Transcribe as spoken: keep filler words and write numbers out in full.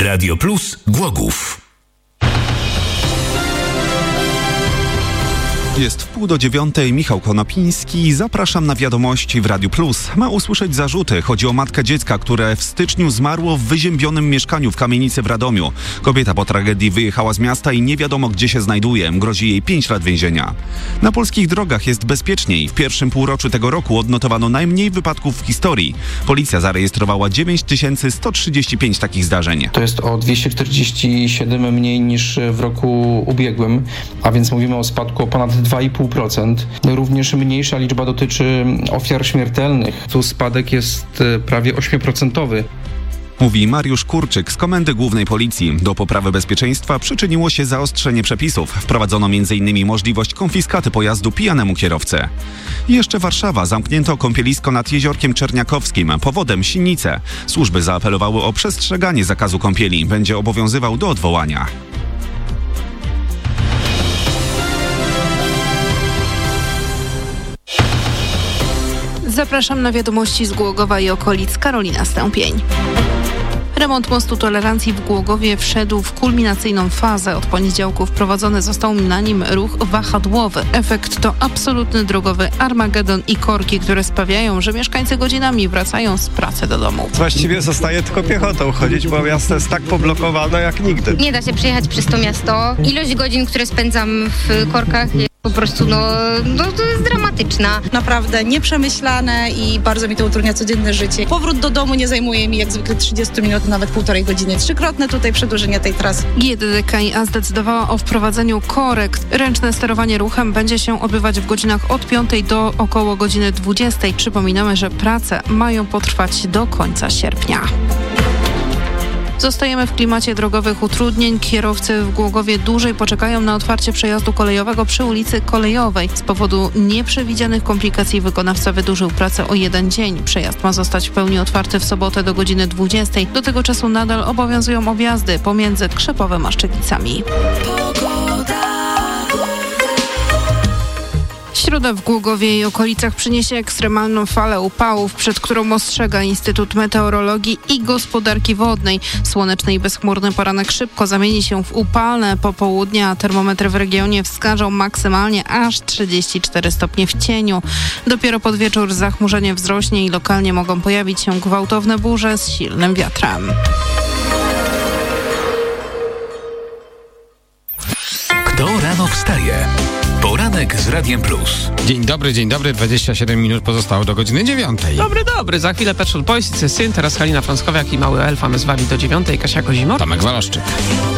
Radio Plus Głogów. Jest wpół do dziewiątej, Michał Konopiński. Zapraszam na wiadomości w Radiu Plus. Ma usłyszeć zarzuty. Chodzi o matkę dziecka, które w styczniu zmarło w wyziębionym mieszkaniu w kamienicy w Radomiu. Kobieta po tragedii wyjechała z miasta i nie wiadomo, gdzie się znajduje. Grozi jej pięć lat więzienia. Na polskich drogach jest bezpieczniej. W pierwszym półroczu tego roku odnotowano najmniej wypadków w historii. Policja zarejestrowała dziewięć tysięcy sto trzydzieści pięć takich zdarzeń. To jest o dwieście czterdzieści siedem mniej niż w roku ubiegłym, a więc mówimy o spadku o ponad dwa i pół procent. Również mniejsza liczba dotyczy ofiar śmiertelnych. Tu spadek jest prawie ośmioprocentowy. Mówi Mariusz Kurczyk z Komendy Głównej Policji. Do poprawy bezpieczeństwa przyczyniło się zaostrzenie przepisów. Wprowadzono między innymi możliwość konfiskaty pojazdu pijanemu kierowcy. I jeszcze Warszawa. Zamknięto kąpielisko nad Jeziorkiem Czerniakowskim. Powodem Sinice. Służby zaapelowały o przestrzeganie zakazu kąpieli. Będzie obowiązywał do odwołania. Zapraszam na wiadomości z Głogowa i okolic. Karolina Stępień. Remont mostu tolerancji w Głogowie wszedł w kulminacyjną fazę. Od poniedziałku wprowadzony został na nim ruch wahadłowy. Efekt to absolutny drogowy armagedon i korki, które sprawiają, że mieszkańcy godzinami wracają z pracy do domu. Właściwie zostaje tylko piechotą chodzić, bo miasto jest tak poblokowane jak nigdy. Nie da się przejechać przez to miasto. Ilość godzin, które spędzam w korkach, jest po prostu no, no to jest dramatyczna. Naprawdę nieprzemyślane i bardzo mi to utrudnia codzienne życie. Powrót do domu nie zajmuje mi jak zwykle trzydzieści minut, nawet półtorej godziny. Trzykrotne tutaj przedłużenie tej trasy. G D D K i A zdecydowała o wprowadzeniu korekt. Ręczne sterowanie ruchem będzie się odbywać w godzinach od piątej do około godziny dwudziestej. Przypominamy, że prace mają potrwać do końca sierpnia. Zostajemy w klimacie drogowych utrudnień. Kierowcy w Głogowie dłużej poczekają na otwarcie przejazdu kolejowego przy ulicy Kolejowej. Z powodu nieprzewidzianych komplikacji wykonawca wydłużył pracę o jeden dzień. Przejazd ma zostać w pełni otwarty w sobotę do godziny dwudziestej. Do tego czasu nadal obowiązują objazdy pomiędzy Krzepowem a Szczyglicami. Środa w Głogowie i okolicach przyniesie ekstremalną falę upałów, przed którą ostrzega Instytut Meteorologii i Gospodarki Wodnej. Słoneczny i bezchmurny poranek szybko zamieni się w upalne popołudnie, a termometry w regionie wskażą maksymalnie aż trzydzieści cztery stopnie w cieniu. Dopiero pod wieczór zachmurzenie wzrośnie i lokalnie mogą pojawić się gwałtowne burze z silnym wiatrem. Kto rano wstaje? Poranek z Radiem Plus. Dzień dobry, dzień dobry. dwadzieścia siedem minut pozostało do godziny dziewiątej. Dobry, dobry. Za chwilę Pet Shop Boys, Syn, teraz Halina Frąckowiak i Mały Elf, a my z wami do dziewiątej. Kasia Kozimor. Tomek Waloszczyk.